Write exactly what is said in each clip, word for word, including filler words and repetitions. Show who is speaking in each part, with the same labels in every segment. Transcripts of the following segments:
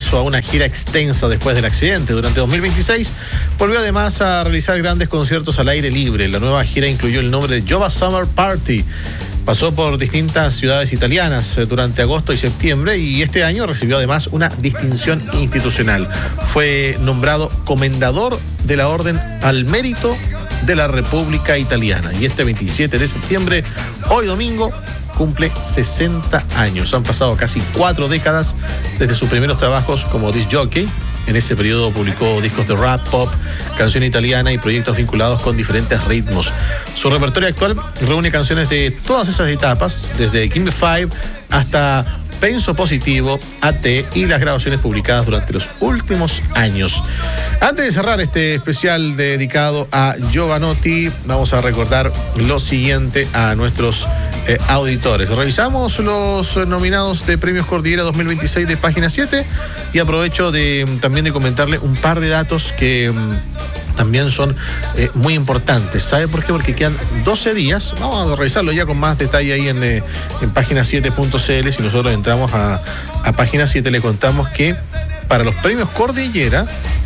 Speaker 1: regreso a una gira extensa después del accidente. Durante dos mil veintiséis volvió además a realizar grandes conciertos al aire libre. La nueva gira incluyó el nombre de Jova Summer Party. Pasó por distintas ciudades italianas durante agosto y septiembre y este año recibió además una distinción institucional. Fue nombrado Comendador de la Orden al Mérito de la República Italiana y este veintisiete de septiembre, hoy domingo, cumple sesenta años. Han pasado casi cuatro décadas desde sus primeros trabajos como disc jockey. En ese periodo publicó discos de rap, pop, canción italiana y proyectos vinculados con diferentes ritmos. Su repertorio actual reúne canciones de todas esas etapas, desde Gimme Five hasta Penso Positivo, A T y las grabaciones publicadas durante los últimos años. Antes de cerrar este especial dedicado a Jovanotti, vamos a recordar lo siguiente a nuestros eh, auditores. Revisamos los nominados de Premios Cordillera dos mil veintiséis de Página siete y aprovecho de también de comentarle un par de datos que también son eh, muy importantes. ¿Sabe por qué? Porque quedan doce días. Vamos a revisarlo ya con más detalle ahí en, eh, en página siete punto c l. Si nosotros entramos a, a página siete, le contamos que para los premios Cordillera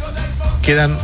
Speaker 1: quedan,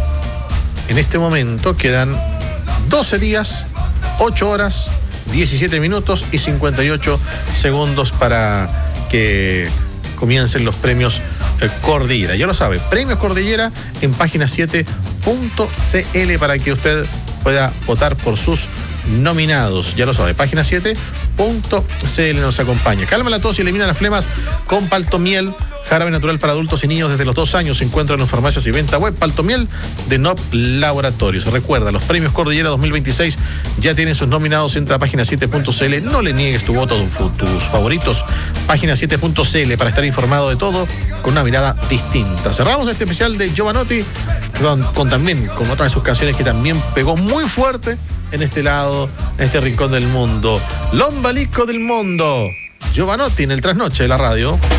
Speaker 1: en este momento, quedan doce días, ocho horas, diecisiete minutos y cincuenta y ocho segundos para que comiencen los premios eh, Cordillera. Ya lo sabe, Premios Cordillera en página siete punto c l para que usted pueda votar por sus nominados. Ya lo sabe, página siete punto c l nos acompaña. Calma la tos y elimina las flemas con Paltomiel, jarabe natural para adultos y niños desde los dos años. Se encuentran en farmacias y venta web. Paltomiel de N O P Laboratorios. Recuerda, los premios Cordillera dos mil veintiséis ya tienen sus nominados. Entra a página siete punto c l. No le niegues tu voto a tus favoritos. Página siete punto c l para estar informado de todo con una mirada distinta. Cerramos este especial de Jovanotti con, con también con otra de sus canciones que también pegó muy fuerte en este lado, en este rincón del mundo. L'ombelico del mundo. Jovanotti en el trasnoche de la radio.